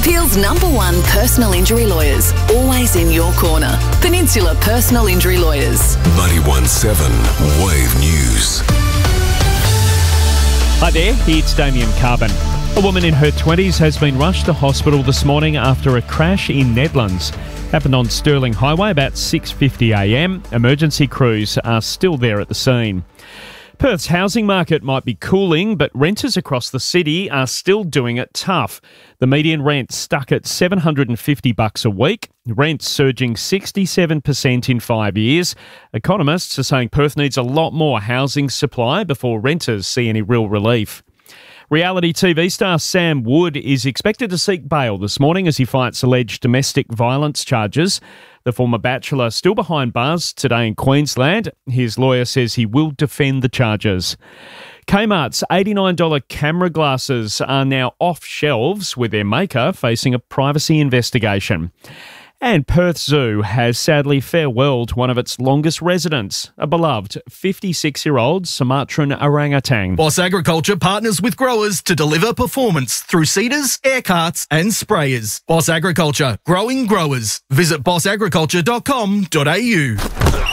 Peel's #1 personal injury lawyers, always in your corner. Personal injury lawyers, always in your corner. Peninsula Personal Injury Lawyers. 91.7 Wave News. Hi there, it's Damien Carbon. A woman in her 20s has been rushed to hospital this morning after a crash in Nedlands. Happened on Stirling Highway about 6:50am. Emergency crews are still there at the scene. Perth's housing market might be cooling, but renters across the city are still doing it tough. The median rent stuck at $750 a week, rents surging 67% in 5 years. Economists are saying Perth needs a lot more housing supply before renters see any real relief. Reality TV star Sam Wood is expected to seek bail this morning as he fights alleged domestic violence charges. The former Bachelor still behind bars today in Queensland. His lawyer says he will defend the charges. Kmart's $89 camera glasses are now off shelves, with their maker facing a privacy investigation. And Perth Zoo has sadly farewelled one of its longest residents, a beloved 56-year-old Sumatran orangutan. Boss Agriculture partners with growers to deliver performance through seeders, air carts and sprayers. Boss Agriculture, growing growers. Visit bossagriculture.com.au.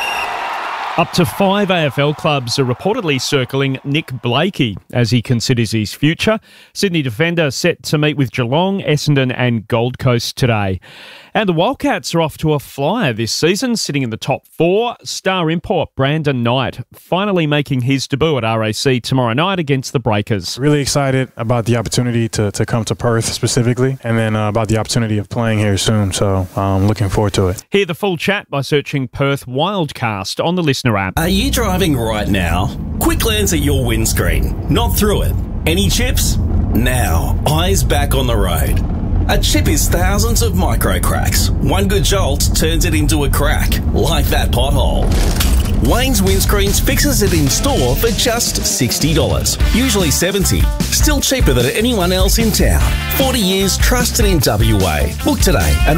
Up to 5 AFL clubs are reportedly circling Nick Blakey as he considers his future. Sydney defender set to meet with Geelong, Essendon and Gold Coast today. And the Wildcats are off to a flyer this season, sitting in the top 4. Star import Brandon Knight finally making his debut at RAC tomorrow night against the Breakers. Really excited about the opportunity to come to Perth specifically, and then about the opportunity of playing here soon, so I'm looking forward to it. Hear the full chat by searching Perth Wildcast on the Listener app. Are you driving right now? Quick glance at your windscreen, not through it. Any chips? Now, eyes back on the road. A chip is thousands of micro cracks. One good jolt turns it into a crack, like that pothole. Wayne's Windscreens fixes it in store for just $60, usually $70. Still cheaper than anyone else in town. 40 years trusted in WA. Book today at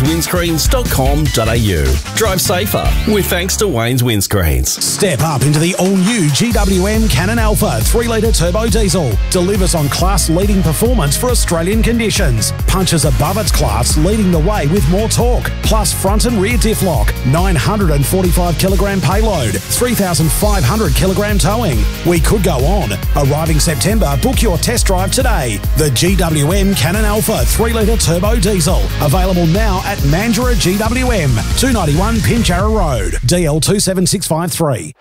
wayneswindscreens.com.au. Drive safer with thanks to Wayne's Windscreens. Step up into the all-new GWM Cannon Alpha 3-litre turbo diesel. Delivers on class-leading performance for Australian conditions. Punches above its class, leading the way with more torque. Plus front and rear diff lock. 945 kilogram payload. 3,500 kilogram towing. We could go on. Arriving September, book your test drive today. The GWM Cannon Alpha 3-litre turbo diesel. Available now at Mandurah GWM, 291 Pinjarra Road, DL 27653.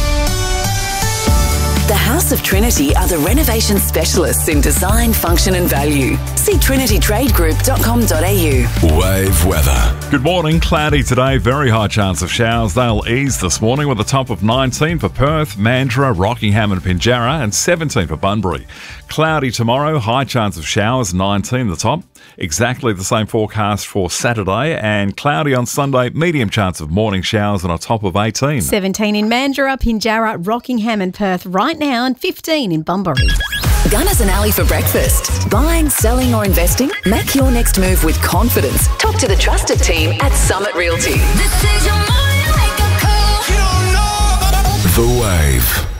The House of Trinity are the renovation specialists in design, function and value. See trinitytradegroup.com.au. Wave weather. Good morning. Cloudy today. Very high chance of showers. They'll ease this morning with a top of 19 for Perth, Mandurah, Rockingham and Pinjarra, and 17 for Bunbury. Cloudy tomorrow. High chance of showers. 19 the top. Exactly the same forecast for Saturday, and cloudy on Sunday, medium chance of morning showers and a top of 18. 17 in Mandurah, Pinjarra, Rockingham and Perth right now, and 15 in Bunbury. Gunners and Alley for breakfast. Buying, selling or investing? Make your next move with confidence. Talk to the trusted team at Summit Realty. The Wave.